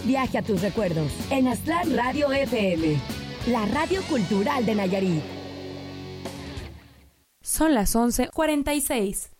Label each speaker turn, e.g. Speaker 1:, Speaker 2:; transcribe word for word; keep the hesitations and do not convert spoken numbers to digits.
Speaker 1: Viaje a tus recuerdos en Aztlán Radio F M, la radio cultural de Nayarit.
Speaker 2: Son las once cuarenta y seis.